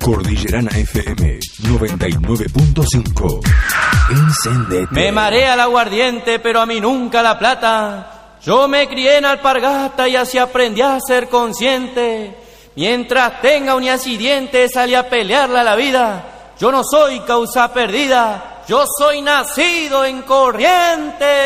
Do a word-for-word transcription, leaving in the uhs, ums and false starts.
Cordillerana F M noventa y nueve punto cinco. Encendete. Me marea el aguardiente, pero a mí nunca la plata. Yo me crié en Alpargata y así aprendí a ser consciente. Mientras tenga uñas y dientes, salí a pelearla a la vida. Yo no soy causa perdida, yo soy nacido en Corrientes.